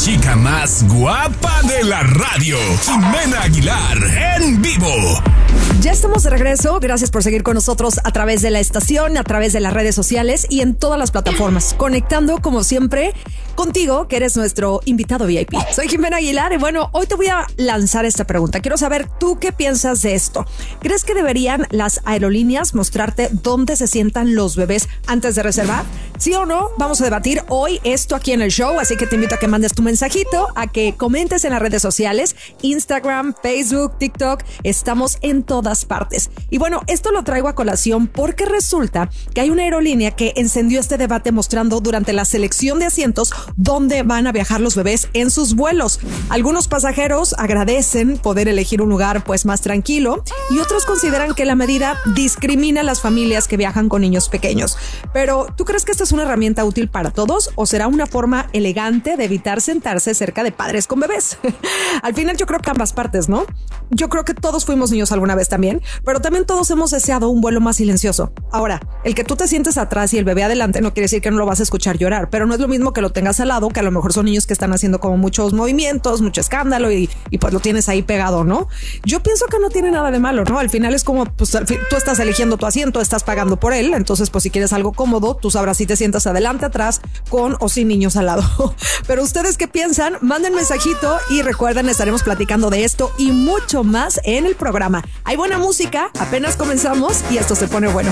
chica más guapa de la radio, Jimena Aguilar, en vivo. Ya estamos de regreso. Gracias por seguir con nosotros a través de la estación, a través de las redes sociales y en todas las plataformas. Conectando, como siempre, contigo, que eres nuestro invitado VIP. Soy Jimena Aguilar y bueno, hoy te voy a lanzar esta pregunta. Quiero saber, ¿tú qué piensas de esto? ¿Crees que deberían las aerolíneas mostrarte dónde se sientan los bebés antes de reservar? ¿Sí o no? Vamos a debatir hoy esto aquí en el show, así que te invito a que mandes tu mensajito, a que comentes en las redes sociales, Instagram, Facebook, TikTok. Estamos en todas partes. Y bueno, esto lo traigo a colación porque resulta que hay una aerolínea que encendió este debate mostrando durante la selección de asientos dónde van a viajar los bebés en sus vuelos. Algunos pasajeros agradecen poder elegir un lugar pues más tranquilo y otros consideran que la medida discrimina a las familias que viajan con niños pequeños. Pero ¿tú crees que esta es una herramienta útil para todos o será una forma elegante de evitar sentarse cerca de padres con bebés? Al final yo creo que ambas partes, ¿no? Yo creo que todos fuimos niños alguna vez también, pero también todos hemos deseado un vuelo más silencioso. Ahora, el que tú te sientes atrás y el bebé adelante no quiere decir que no lo vas a escuchar llorar, pero no es lo mismo que lo tengas al lado, que a lo mejor son niños que están haciendo como muchos movimientos, mucho escándalo y pues lo tienes ahí pegado, ¿no? Yo pienso que no tiene nada de malo, ¿no? Al final es como, pues tú estás eligiendo tu asiento, estás pagando por él, entonces pues si quieres algo cómodo, tú sabrás si te sientas adelante, atrás, con o sin niños al lado. Pero ustedes qué piensan, manden mensajito y recuerden, estaremos platicando de esto y mucho más en el programa. Hay buena música, apenas comenzamos y esto se pone bueno.